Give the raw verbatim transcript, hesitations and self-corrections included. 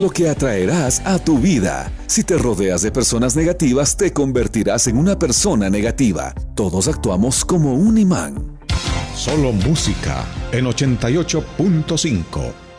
lo que atraerás a tu vida. Si te rodeas de personas negativas, te convertirás en una persona negativa. Todos actuamos como un imán. Solo música en ochenta y ocho punto cinco.